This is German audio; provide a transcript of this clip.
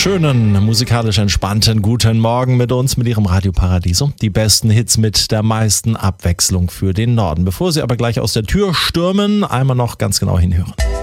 schönen, musikalisch entspannten guten Morgen mit uns, mit Ihrem Radio Paradiso. Die besten Hits mit der meisten Abwechslung für den Norden. Bevor Sie aber gleich aus der Tür stürmen, einmal noch ganz genau hinhören.